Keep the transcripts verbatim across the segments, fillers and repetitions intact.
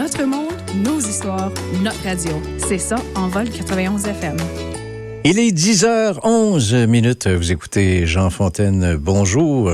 Notre monde, nos histoires, notre radio. C'est ça, Envol quatre-vingt-onze F M. Il est dix heures onze minutes. Vous écoutez Jean Fontaine. Bonjour.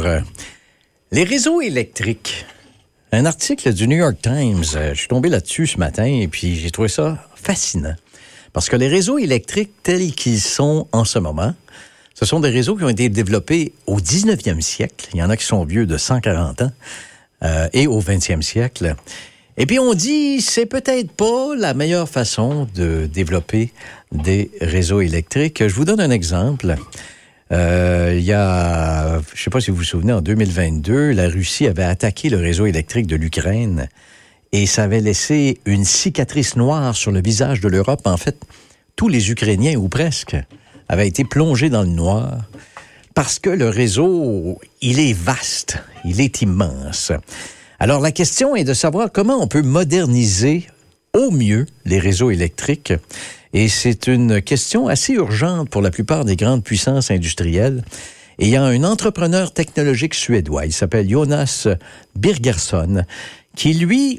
Les réseaux électriques. Un article du New York Times. Je suis tombé là-dessus ce matin et puis j'ai trouvé ça fascinant. Parce que les réseaux électriques tels qu'ils sont en ce moment, ce sont des réseaux qui ont été développés au dix-neuvième siècle. Il y en a qui sont vieux de cent quarante ans. Euh, et au vingtième siècle. Et puis on dit, c'est peut-être pas la meilleure façon de développer des réseaux électriques. Je vous donne un exemple. Euh, il y a, je sais pas si vous vous souvenez, en deux mille vingt-deux, la Russie avait attaqué le réseau électrique de l'Ukraine et ça avait laissé une cicatrice noire sur le visage de l'Europe. En fait, tous les Ukrainiens, ou presque, avaient été plongés dans le noir parce que le réseau, il est vaste, il est immense. Alors, la question est de savoir comment on peut moderniser au mieux les réseaux électriques. Et c'est une question assez urgente pour la plupart des grandes puissances industrielles. Et il y a un entrepreneur technologique suédois, il s'appelle Jonas Birgersson, qui, lui,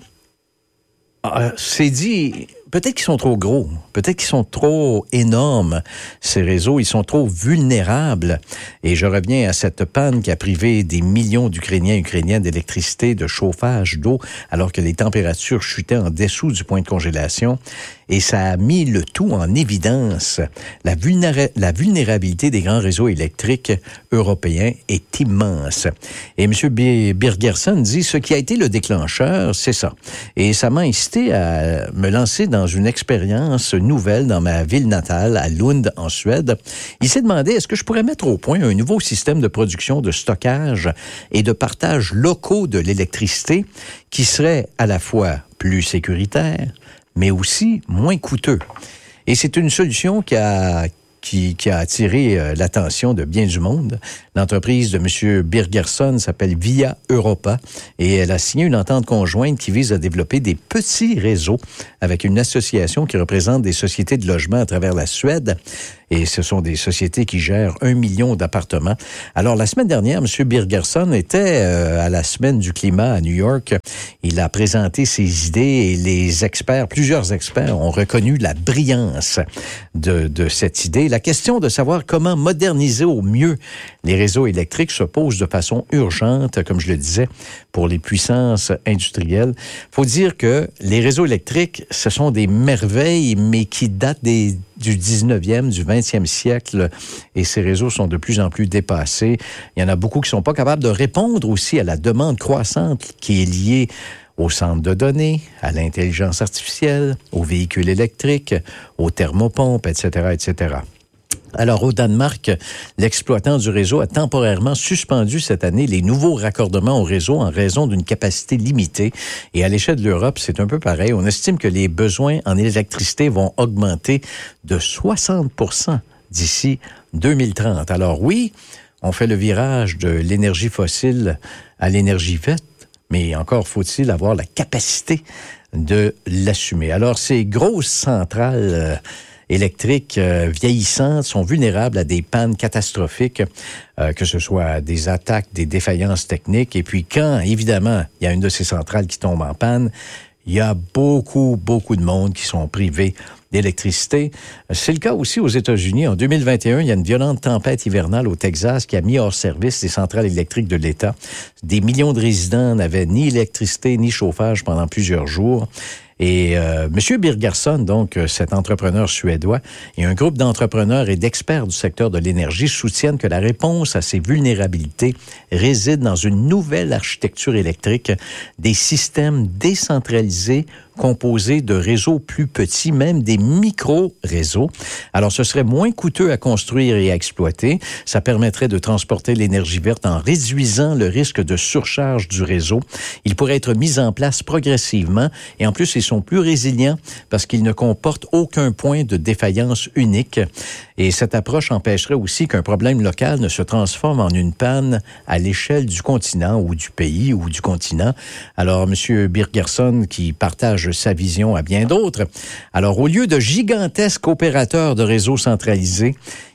euh, s'est dit... Peut-être qu'ils sont trop gros, peut-être qu'ils sont trop énormes, ces réseaux, ils sont trop vulnérables. Et je reviens à cette panne qui a privé des millions d'Ukrainiens et Ukrainiennes d'électricité, de chauffage, d'eau, alors que les températures chutaient en dessous du point de congélation. Et ça a mis le tout en évidence. La, vulnéra- la vulnérabilité des grands réseaux électriques européens est immense. Et M. B- Birgersson dit, ce qui a été le déclencheur, c'est ça. Et ça m'a incité à me lancer dans une expérience nouvelle dans ma ville natale, à Lund, en Suède. Il s'est demandé, est-ce que je pourrais mettre au point un nouveau système de production, de stockage et de partage locaux de l'électricité qui serait à la fois plus sécuritaire, mais aussi moins coûteux. Et c'est une solution qui a, qui, qui a attiré euh, l'attention de bien du monde. L'entreprise de M. Birgersson s'appelle Via Europa et elle a signé une entente conjointe qui vise à développer des petits réseaux avec une association qui représente des sociétés de logement à travers la Suède. Et ce sont des sociétés qui gèrent un million d'appartements. Alors, la semaine dernière, M. Birgersson était euh, à la Semaine du climat à New York. Il a présenté ses idées et les experts, plusieurs experts, ont reconnu la brillance de, de cette idée. La question de savoir comment moderniser au mieux les réseaux électriques se pose de façon urgente, comme je le disais, pour les puissances industrielles. Il faut dire que les réseaux électriques, ce sont des merveilles, mais qui datent des du dix-neuvième, du vingtième siècle, et ces réseaux sont de plus en plus dépassés. Il y en a beaucoup qui sont pas capables de répondre aussi à la demande croissante qui est liée aux centres de données, à l'intelligence artificielle, aux véhicules électriques, aux thermopompes, et cetera, et cetera. Alors, au Danemark, l'exploitant du réseau a temporairement suspendu cette année les nouveaux raccordements au réseau en raison d'une capacité limitée. Et à l'échelle de l'Europe, c'est un peu pareil. On estime que les besoins en électricité vont augmenter de soixante pour cent d'ici deux mille trente. Alors oui, on fait le virage de l'énergie fossile à l'énergie verte, mais encore faut-il avoir la capacité de l'assumer. Alors, ces grosses centrales euh, électriques euh, vieillissantes sont vulnérables à des pannes catastrophiques, euh, que ce soit des attaques, des défaillances techniques. Et puis quand, évidemment, il y a une de ces centrales qui tombe en panne, il y a beaucoup, beaucoup de monde qui sont privés d'électricité. C'est le cas aussi aux États-Unis. En deux mille vingt et un, il y a une violente tempête hivernale au Texas qui a mis hors service les centrales électriques de l'État. Des millions de résidents n'avaient ni électricité ni chauffage pendant plusieurs jours. Et euh, M. Birgersson, donc cet entrepreneur suédois, et un groupe d'entrepreneurs et d'experts du secteur de l'énergie soutiennent que la réponse à ces vulnérabilités réside dans une nouvelle architecture électrique, des systèmes décentralisés composés de réseaux plus petits, même des micro-réseaux. Alors, ce serait moins coûteux à construire et à exploiter. Ça permettrait de transporter l'énergie verte en réduisant le risque de surcharge du réseau. Il pourrait être mis en place progressivement et en plus, ils sont plus résilients parce qu'ils ne comportent aucun point de défaillance unique. Et cette approche empêcherait aussi qu'un problème local ne se transforme en une panne à l'échelle du continent ou du pays ou du continent. Alors, M. Birgersson, qui partage sa vision à bien d'autres. Alors, au lieu de gigantesques opérateurs de réseaux centralisés,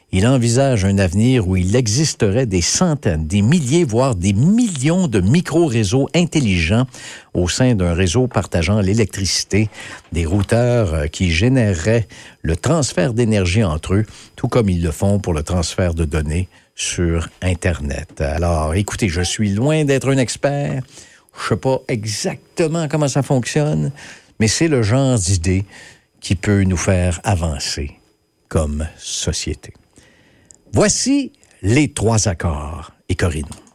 Il envisage un avenir où il existerait des centaines, des milliers, voire des millions de micro-réseaux intelligents au sein d'un réseau partageant l'électricité, des routeurs qui généreraient le transfert d'énergie entre eux, tout comme ils le font pour le transfert de données sur Internet. Alors, écoutez, je suis loin d'être un expert. Je ne sais pas exactement comment ça fonctionne, mais c'est le genre d'idée qui peut nous faire avancer comme société. Voici les trois accords et Corinne.